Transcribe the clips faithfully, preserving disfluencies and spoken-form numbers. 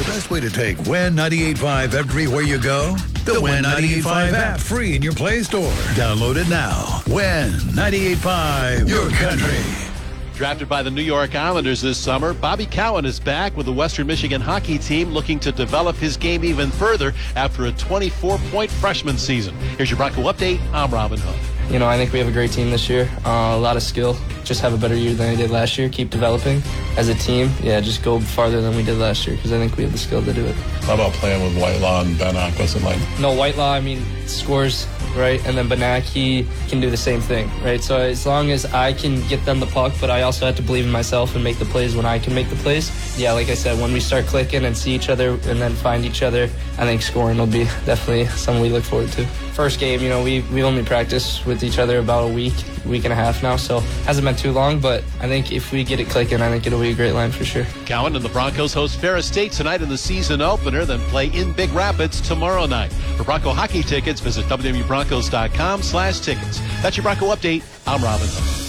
The best way to take Win ninety-eight point five everywhere you go? The Win ninety-eight point five app, free in your Play Store. Download it now. Win ninety-eight point five, your country. Drafted by the New York Islanders this summer, Bobby Cowan is back with the Western Michigan hockey team looking to develop his game even further after a twenty-four point freshman season. Here's your Bronco update. I'm Robin Hood. You know, I think we have a great team this year. Uh, a lot of skill. Just have a better year than I did last year. Keep developing as a team. Yeah, just go farther than we did last year because I think we have the skill to do it. How about playing with Whitelaw and Benak? What's it like? No, Whitelaw, I mean, scores, right? And then Benak, he can do the same thing, right? So as long as I can get them the puck, but I also have to believe in myself and make the plays when I can make the plays. Yeah, like I said, when we start clicking and see each other and then find each other, I think scoring will be definitely something we look forward to. First game, you know, we we only practiced with each other about a week, week and a half now, so hasn't been too long, but I think if we get it clicking, I think it'll be a great line for sure. Cowan and the Broncos host Ferris State tonight in the season opener, then play in Big Rapids tomorrow night. For Bronco hockey tickets, visit W W Broncos dot com slash tickets. That's your Bronco update. I'm Robin Hood.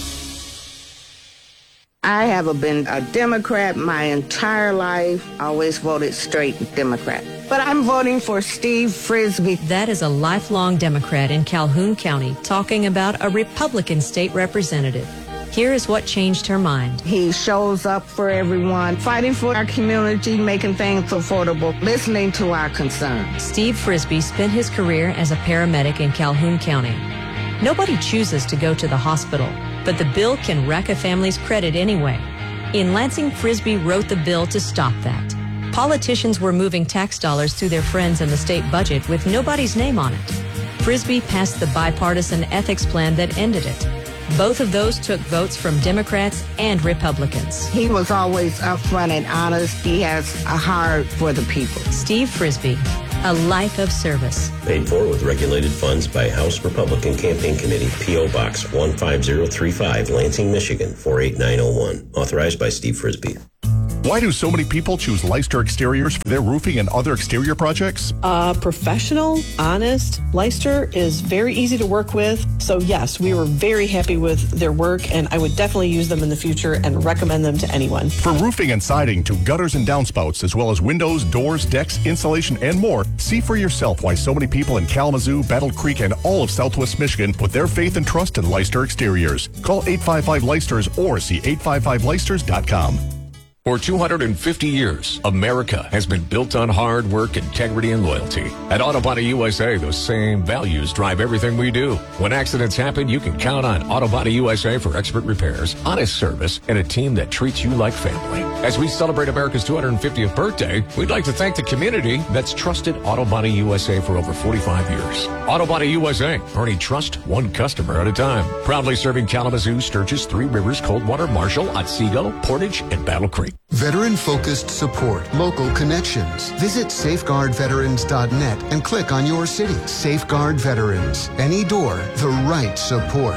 I have been a Democrat my entire life, always voted straight Democrat. But I'm voting for Steve Frisby. That is a lifelong Democrat in Calhoun County talking about a Republican state representative. Here is what changed her mind. He shows up for everyone, fighting for our community, making things affordable, listening to our concerns. Steve Frisby spent his career as a paramedic in Calhoun County. Nobody chooses to go to the hospital, but the bill can rack a family's credit anyway. In Lansing, Frisby wrote the bill to stop that. Politicians were moving tax dollars to their friends in the state budget with nobody's name on it. Frisby passed the bipartisan ethics plan that ended it. Both of those took votes from Democrats and Republicans. He was always upfront and honest. He has a heart for the people. Steve Frisby, a life of service. Paid for with regulated funds by House Republican Campaign Committee, P O. Box one five zero three five, Lansing, Michigan, four eight nine zero one. Authorized by Steve Frisby. Why do so many people choose Leicester Exteriors for their roofing and other exterior projects? Uh, professional, honest. Leicester is very easy to work with. So yes, we were very happy with their work, and I would definitely use them in the future and recommend them to anyone. From roofing and siding to gutters and downspouts, as well as windows, doors, decks, insulation, and more, see for yourself why so many people in Kalamazoo, Battle Creek, and all of Southwest Michigan put their faith and trust in Leicester Exteriors. Call eight five five Leicesters or see eight five five Leicesters dot com. For two hundred fifty years, America has been built on hard work, integrity, and loyalty. At Auto Body U S A, those same values drive everything we do. When accidents happen, you can count on Auto Body U S A for expert repairs, honest service, and a team that treats you like family. As we celebrate America's two hundred fiftieth birthday, we'd like to thank the community that's trusted Auto Body U S A for over forty-five years. Auto Body U S A, earning trust one customer at a time. Proudly serving Kalamazoo, Sturgis, Three Rivers, Coldwater, Marshall, Otsego, Portage, and Battle Creek. Veteran-focused support, local connections. Visit safeguard veterans dot net and click on your city. Safeguard Veterans. Any door, the right support.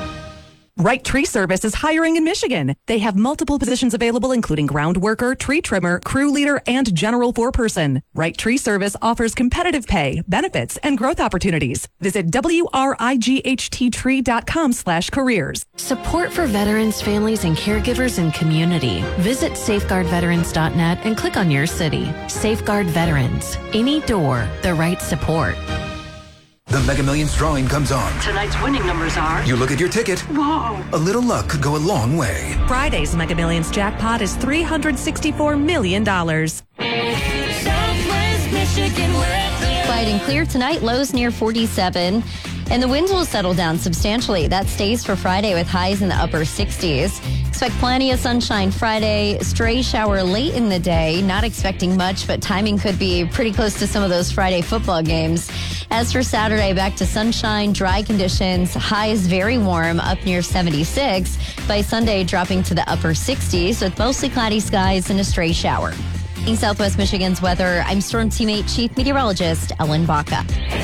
Right Tree Service is hiring in Michigan. They have multiple positions available, including ground worker, tree trimmer, crew leader, and general foreperson. Right Tree Service offers competitive pay, benefits, and growth opportunities. Visit W R I G H T tree dot com slash careers. Support for veterans, families, and caregivers and community. Visit safeguard veterans dot net and click on your city. Safeguard Veterans. Any door, the right support. The Mega Millions drawing comes on. Tonight's winning numbers are... You look at your ticket. Whoa. A little luck could go a long way. Friday's Mega Millions jackpot is three hundred sixty-four million dollars. Southwest Michigan weather. Fighting clear tonight, lows near forty-seven. And the winds will settle down substantially. That stays for Friday with highs in the upper sixties. Expect plenty of sunshine Friday. Stray shower late in the day. Not expecting much, but timing could be pretty close to some of those Friday football games. As for Saturday, back to sunshine, dry conditions. Highs very warm, up near seventy-six. By Sunday, dropping to the upper sixties with mostly cloudy skies and a stray shower. In Southwest Michigan's weather, I'm Storm Teammate Chief Meteorologist Ellen Baca.